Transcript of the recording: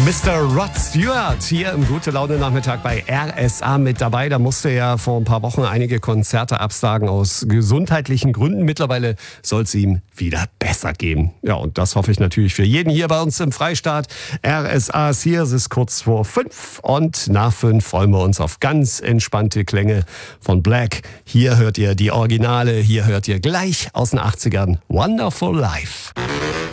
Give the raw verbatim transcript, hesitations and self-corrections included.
Mister Rod Stewart hier im Gute-Laune-Nachmittag bei R S A mit dabei. Da musste ja vor ein paar Wochen einige Konzerte absagen aus gesundheitlichen Gründen. Mittlerweile soll es ihm wieder besser gehen. Ja, und das hoffe ich natürlich für jeden hier bei uns im Freistaat. R S A ist hier, es ist kurz vor fünf und nach fünf freuen wir uns auf ganz entspannte Klänge von Black. Hier hört ihr die Originale, hier hört ihr gleich aus den achtzigern Wonderful Life.